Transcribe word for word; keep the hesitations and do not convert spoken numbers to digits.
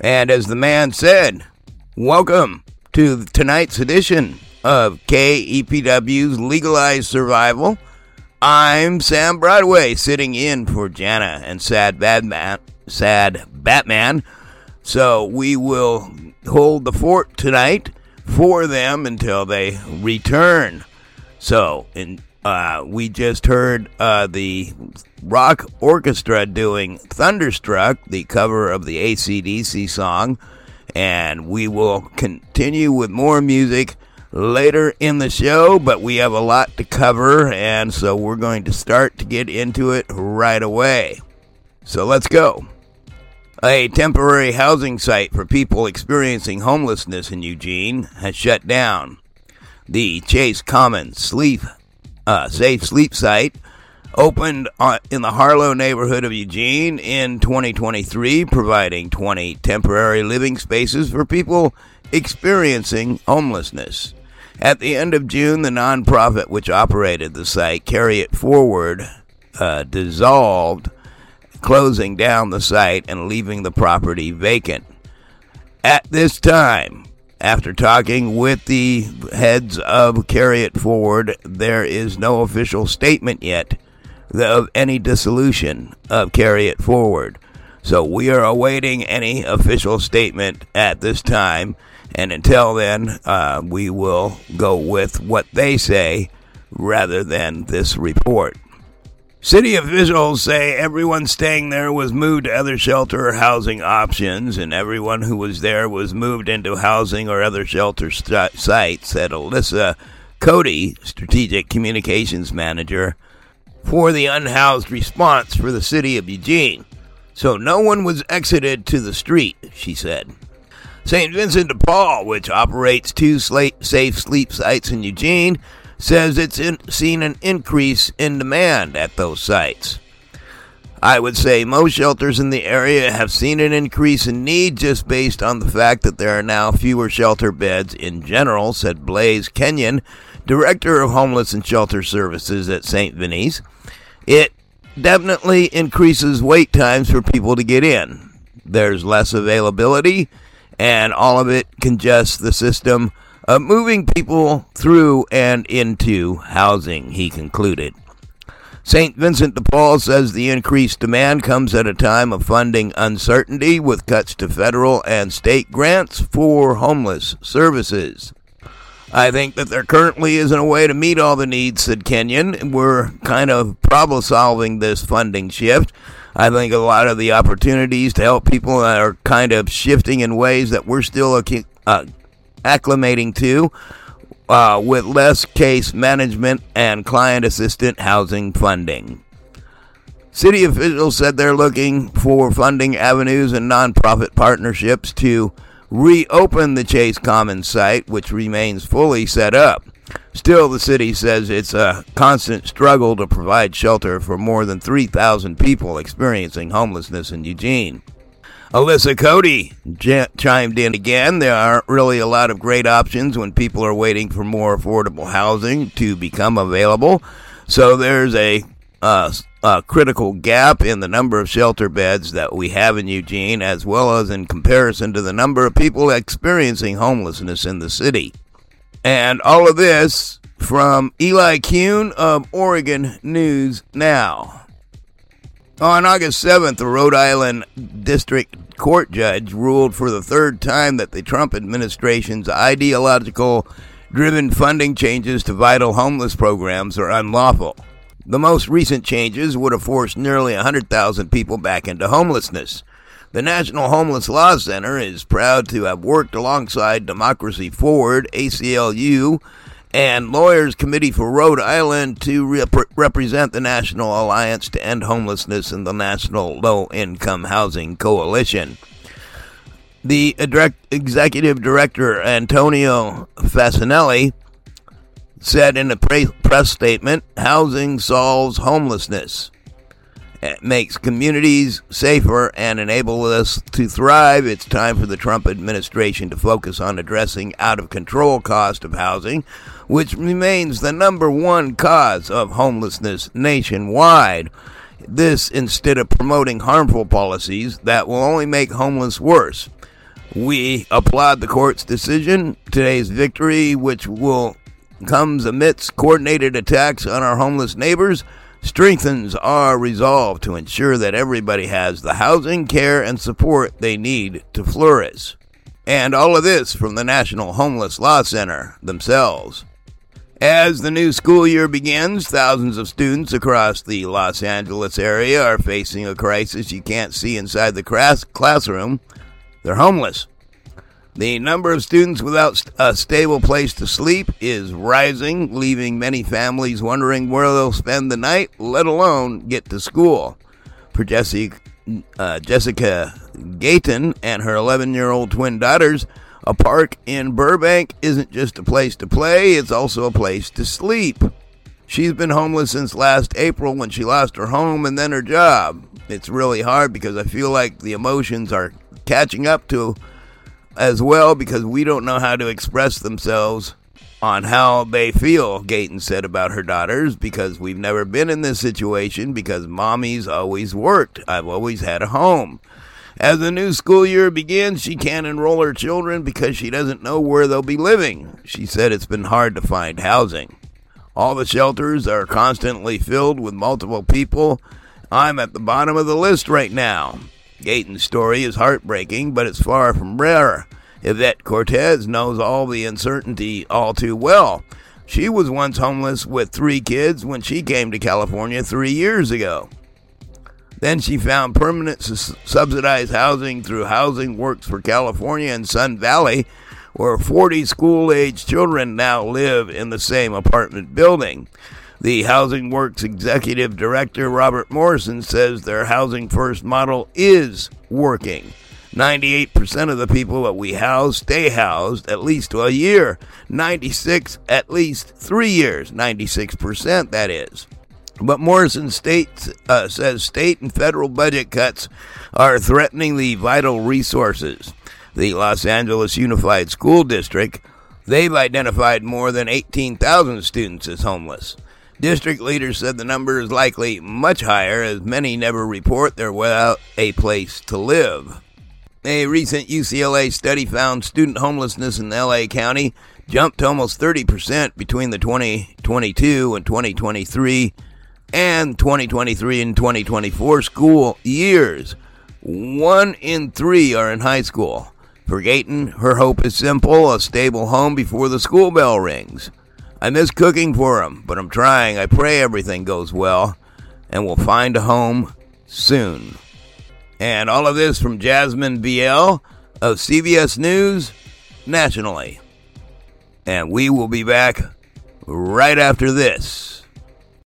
And as the man said, welcome to tonight's edition of K E P W's Legalized Survival. I'm Sam Broadway, sitting in for Jana and Sad Batman. Sad Batman. So we will hold the fort tonight for them until they return. So, in, uh, we just heard uh, the rock orchestra doing Thunderstruck, the cover of the A C D C song, and we will continue with more music later in the show, but we have a lot to cover, and so we're going to start to get into it right away. So let's go. A temporary housing site for people experiencing homelessness in Eugene has shut down. The Chase Commons sleep, uh, safe sleep site opened on, in the Harlow neighborhood of Eugene in twenty twenty-three, providing twenty temporary living spaces for people experiencing homelessness. At the end of June, the nonprofit which operated the site, Carry It Forward, uh, dissolved, closing down the site and leaving the property vacant. At this time, after talking with the heads of Carry It Forward, there is no official statement yet of any dissolution of Carry It Forward. So we are awaiting any official statement at this time, and until then, uh, we will go with what they say rather than this report. City officials say everyone staying there was moved to other shelter or housing options, and everyone who was there was moved into housing or other shelter st- sites, said Alyssa Cody, Strategic Communications Manager for the Unhoused Response for the City of Eugene. So no one was exited to the street, she said. Saint Vincent de Paul, which operates two slate, safe sleep sites in Eugene, says it's in, seen an increase in demand at those sites. I would say most shelters in the area have seen an increase in need just based on the fact that there are now fewer shelter beds in general, said Blaze Kenyon, Director of Homeless and Shelter Services at Saint Vinny's. It definitely increases wait times for people to get in. There's less availability, and all of it congests the system of moving people through and into housing, he concluded. Saint Vincent de Paul says the increased demand comes at a time of funding uncertainty with cuts to federal and state grants for homeless services. I think that there currently isn't a way to meet all the needs, said Kenyon. We're kind of problem-solving this funding shift. I think a lot of the opportunities to help people are kind of shifting in ways that we're still uh, acclimating to, uh, with less case management and client assistant housing funding. City officials said they're looking for funding avenues and nonprofit partnerships to reopen the Chase Commons site, which remains fully set up. Still, the city says it's a constant struggle to provide shelter for more than three thousand people experiencing homelessness in Eugene. Alyssa Cody j- chimed in again. There aren't really a lot of great options when people are waiting for more affordable housing to become available. So there's a, uh, a critical gap in the number of shelter beds that we have in Eugene, as well as in comparison to the number of people experiencing homelessness in the city. And all of this from Eli Kuhn of Oregon News Now. On August seventh, a Rhode Island District Court judge ruled for the third time that the Trump administration's ideological-driven funding changes to vital homeless programs are unlawful. The most recent changes would have forced nearly one hundred thousand people back into homelessness. The National Homeless Law Center is proud to have worked alongside Democracy Forward, A C L U, and Lawyers Committee for Rhode Island to rep- represent the National Alliance to End Homelessness and the National Low Income Housing Coalition. The executive director, Antonio Fasanelli, said in a press statement, "Housing solves homelessness. It makes communities safer and enables us to thrive. It's time for the Trump administration to focus on addressing out-of-control cost of housing, which remains the number one cause of homelessness nationwide. This instead of promoting harmful policies that will only make homeless worse. We applaud the court's decision. Today's victory, which will comes amidst coordinated attacks on our homeless neighbors, strengthens our resolve to ensure that everybody has the housing, care, and support they need to flourish. And all of this from the National Homeless Law Center themselves. As the new school year begins, thousands of students across the Los Angeles area are facing a crisis you can't see inside the class- classroom. They're homeless. The number of students without a stable place to sleep is rising, leaving many families wondering where they'll spend the night, let alone get to school. For Jessie, uh, Jessica Gayton and her eleven-year-old twin daughters, a park in Burbank isn't just a place to play, it's also a place to sleep. She's been homeless since last April when she lost her home and then her job. It's really hard because I feel like the emotions are catching up to as well because we don't know how to express themselves on how they feel, Gayton said about her daughters, because we've never been in this situation because mommy's always worked. I've always had a home. As the new school year begins, she can't enroll her children because she doesn't know where they'll be living. She said it's been hard to find housing. All the shelters are constantly filled with multiple people. I'm at the bottom of the list right now. Gayton's story is heartbreaking, but it's far from rare. Yvette Cortez knows all the uncertainty all too well. She was once homeless with three kids when she came to California three years ago. Then she found permanent su- subsidized housing through Housing Works for California in Sun Valley, where forty school-age children now live in the same apartment building. The Housing Works executive director, Robert Morrison, says their Housing First model is working. ninety-eight percent of the people that we house stay housed at least a year. ninety-six at least three years. ninety-six percent, that is. But Morrison states, uh, says state and federal budget cuts are threatening the vital resources. The Los Angeles Unified School District, they've identified more than eighteen thousand students as homeless. District leaders said the number is likely much higher, as many never report they're without a place to live. A recent U C L A study found student homelessness in L A County jumped to almost thirty percent between the twenty twenty-two and twenty twenty-three and twenty twenty-three and twenty twenty-four school years. One in three are in high school. For Gayton, her hope is simple: a stable home before the school bell rings. I miss cooking for him, but I'm trying. I pray everything goes well, and we'll find a home soon. And all of this from Jasmine Biel of C B S News nationally. And we will be back right after this.